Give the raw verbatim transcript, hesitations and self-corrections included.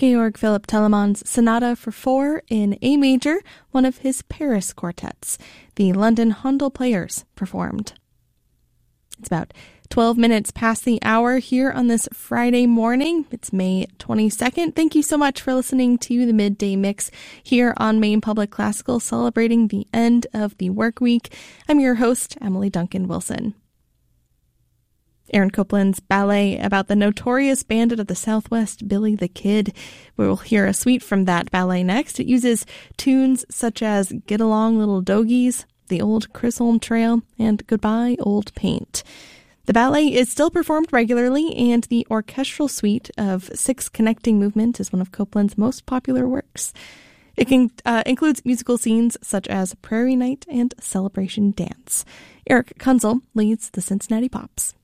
Georg Philipp Telemann's Sonata for Four in A major, one of his Paris quartets. The London Handel Players performed. It's about twelve minutes past the hour here on this Friday morning. It's May twenty-second. Thank you so much for listening to the Midday Mix here on Maine Public Classical, celebrating the end of the work week. I'm your host, Emily Duncan Wilson. Aaron Copland's ballet about the notorious bandit of the Southwest, Billy the Kid. We will hear a suite from that ballet next. It uses tunes such as Get Along Little Dogies, The Old Chisholm Trail, and Goodbye Old Paint. The ballet is still performed regularly, and the orchestral suite of Six Connecting Movement is one of Copland's most popular works. It can, uh, includes musical scenes such as Prairie Night and Celebration Dance. Eric Kunzel leads the Cincinnati Pops.